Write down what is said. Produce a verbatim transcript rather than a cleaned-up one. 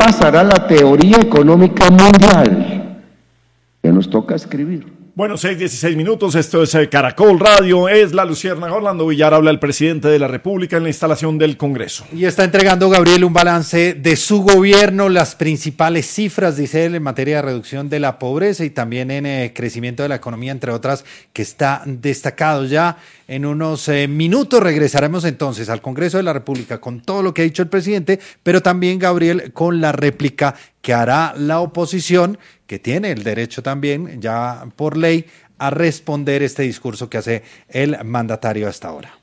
pasará la teoría económica mundial que nos toca escribir. Bueno, seis dieciséis minutos, esto es Caracol Radio, es La Luciérnaga. Orlando Villar habla el presidente de la República en la instalación del Congreso. Y está entregando, Gabriel, un balance de su gobierno, las principales cifras, dice él, en materia de reducción de la pobreza y también en eh, crecimiento de la economía, entre otras, que está destacado. Ya en unos eh, minutos regresaremos entonces al Congreso de la República con todo lo que ha dicho el presidente, pero también, Gabriel, con la réplica que hará la oposición, que tiene el derecho también, ya por ley, a responder este discurso que hace el mandatario hasta ahora.